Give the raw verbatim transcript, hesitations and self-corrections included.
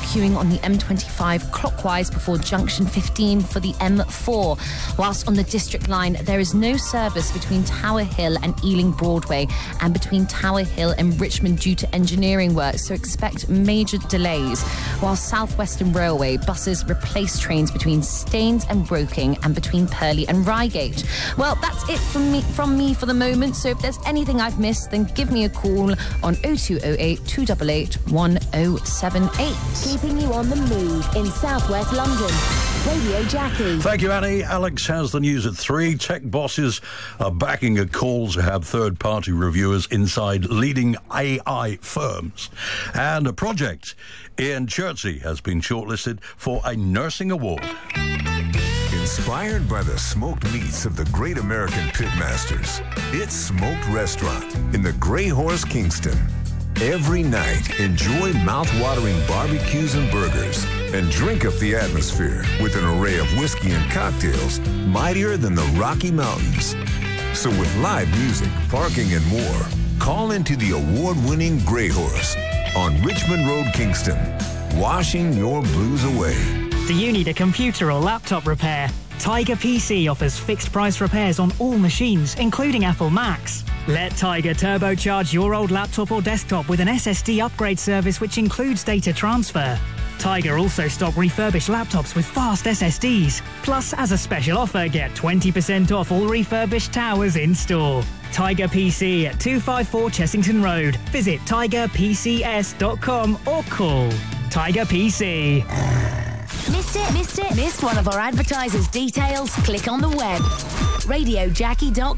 queuing on the M twenty-five clockwise before junction fifteen for the M four. Whilst on the District line, there is no service between Tower Hill and Ealing Broadway and between Tower Hill and Richmond due to engineering work, so expect major delays. While South Western Railway buses replace trains between Staines and Woking and between Purley and Reigate. Well, that's it from me, from me for the moment, so if there's anything I've missed, then give me a call on oh two oh eight, two eight eight, one oh seven eight. Keeping you on the move in southwest London. Radio Jackie. Thank you, Annie. Alex has the news at three. Tech bosses are backing a call to have third-party reviewers inside leading A I firms. And a project in Chertsey has been shortlisted for a nursing award. Inspired by the smoked meats of the great American pitmasters, it's Smoked Restaurant in the Grey Horse, Kingston. Every night, enjoy mouth-watering barbecues and burgers and drink up the atmosphere with an array of whiskey and cocktails mightier than the Rocky Mountains. So with live music, parking, and more, call into the award-winning Grey Horse on Richmond Road, Kingston, washing your blues away. Do you need a computer or laptop repair? Tiger P C offers fixed price repairs on all machines, including Apple Macs. Let Tiger turbocharge your old laptop or desktop with an S S D upgrade service which includes data transfer. Tiger also stock refurbished laptops with fast S S Ds. Plus, as a special offer, get twenty percent off all refurbished towers in store. Tiger P C at two fifty-four Chessington Road. Visit tiger p c s dot com or call Tiger P C. Missed it? Missed it? Missed one of our advertisers' details? Click on the web. radio jackie dot com